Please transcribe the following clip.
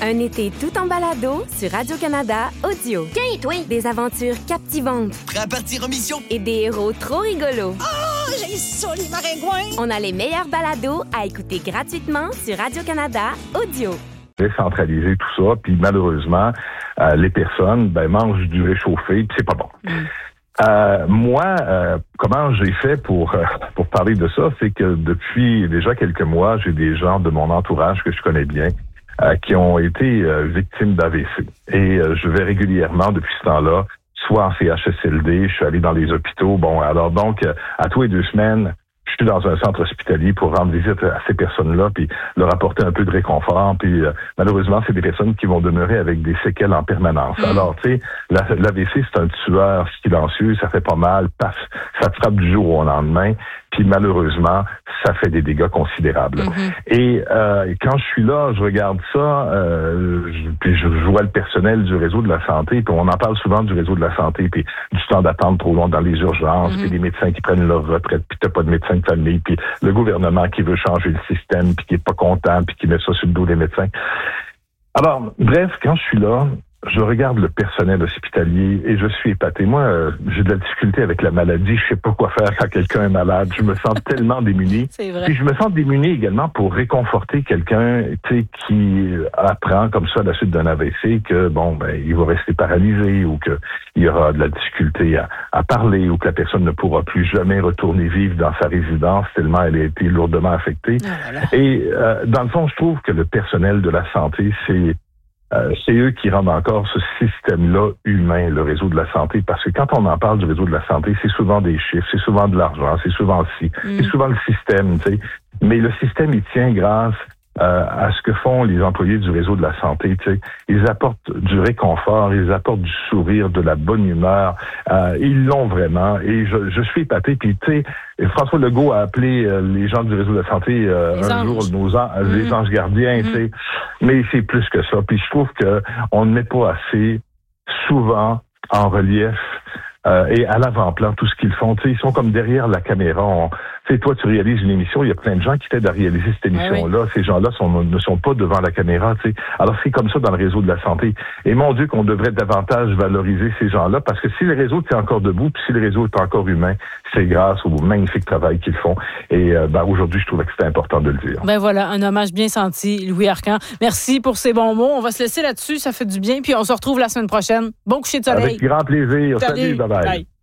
Un été tout en balado sur Radio-Canada Audio. Tiens, toi! Des aventures captivantes. Prêt à partir en mission? Et des héros trop rigolos. Oh, j'ai ça, les maringouins! On a les meilleurs balados à écouter gratuitement sur Radio-Canada Audio. Centraliser tout ça, puis malheureusement, les personnes mangent du réchauffé, puis c'est pas bon. Moi, comment j'ai fait pour parler de ça, c'est que depuis déjà quelques mois, j'ai des gens de mon entourage que je connais bien qui ont été victimes d'AVC. Et je vais régulièrement, depuis ce temps-là, soit en CHSLD, je suis allé dans les hôpitaux. Bon, alors donc, à tous les 2 semaines, je suis dans un centre hospitalier pour rendre visite à ces personnes-là, puis leur apporter un peu de réconfort. Puis malheureusement, c'est des personnes qui vont demeurer avec des séquelles en permanence. Alors, tu sais, l'AVC, c'est un tueur silencieux, ça fait pas mal, paf, ça te frappe du jour au lendemain. Puis malheureusement, ça fait des dégâts considérables. Et quand je suis là, je regarde ça, puis je vois le personnel du réseau de la santé, puis on en parle souvent du réseau de la santé, puis du temps d'attente trop long dans les urgences, puis des médecins qui prennent leur retraite, puis t'as pas de médecin de famille, puis le gouvernement qui veut changer le système, puis qui est pas content, puis qui met ça sur le dos des médecins. Alors, bref, quand je suis là, je regarde le personnel hospitalier et je suis épaté. Moi, j'ai de la difficulté avec la maladie. Je sais pas quoi faire quand quelqu'un est malade. Je me sens tellement démuni. C'est vrai. Puis je me sens démuni également pour réconforter quelqu'un, tu sais, qui apprend comme ça à la suite d'un AVC que il va rester paralysé ou que il y aura de la difficulté à parler ou que la personne ne pourra plus jamais retourner vivre dans sa résidence tellement elle a été lourdement affectée. Et dans le fond, je trouve que le personnel de la santé, c'est eux qui rendent encore ce système-là humain, le réseau de la santé, parce que quand on en parle du réseau de la santé, c'est souvent des chiffres, c'est souvent de l'argent, c'est souvent c'est souvent le système, tu sais. Mais le système, il tient grâce à ce que font les employés du réseau de la santé, tu sais. Ils apportent du réconfort, ils apportent du sourire, de la bonne humeur. Ils l'ont vraiment. Et je suis épaté. Puis, tu sais, François Legault a appelé les gens du réseau de la santé un jour les anges gardiens, tu sais. Mais c'est plus que ça. Puis je trouve que on ne met pas assez souvent en relief et à l'avant-plan tout ce qu'ils font. Tu sais, ils sont comme derrière la caméra. Tu sais, toi, tu réalises une émission, il y a plein de gens qui t'aident à réaliser cette émission-là. Ces gens-là ne sont pas devant la caméra, tu sais. Alors, c'est comme ça dans le réseau de la santé. Et mon Dieu, qu'on devrait davantage valoriser ces gens-là, parce que si le réseau est encore debout, puis si le réseau est encore humain, c'est grâce au magnifique travail qu'ils font. Et aujourd'hui, je trouvais que c'était important de le dire. Voilà, un hommage bien senti, Louis Arcan. Merci pour ces bons mots. On va se laisser là-dessus, ça fait du bien. Puis on se retrouve la semaine prochaine. Bon coucher de soleil. Avec grand plaisir. Salut, bye-bye. Bye.